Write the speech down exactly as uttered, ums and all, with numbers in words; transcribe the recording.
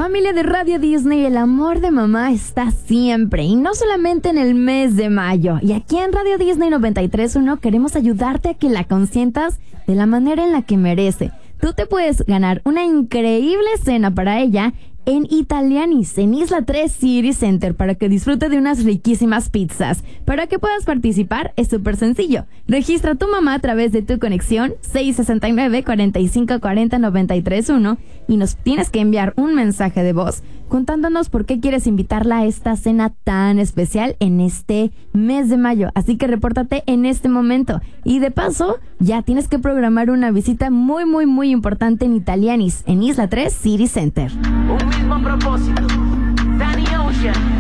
Familia de Radio Disney, el amor de mamá está siempre, y no solamente en el mes de mayo. Y aquí en Radio Disney noventa y tres punto uno queremos ayudarte a que la consientas de la manera en la que merece. Tú te puedes ganar una increíble cena para ella en Italianis, en Isla tres City Center, para que disfrute de unas riquísimas pizzas. Para que puedas participar es súper sencillo. Registra a tu mamá a través de tu conexión seis sesenta y nueve, cuarenta y cinco cuarenta, noventa y tres uno y nos tienes que enviar un mensaje de voz contándonos por qué quieres invitarla a esta cena tan especial en este mes de mayo. Así que repórtate en este momento. Y de paso, ya tienes que programar una visita muy, muy, muy importante en Italianis, en Isla tres City Center. Un mismo propósito. Danny Ocean.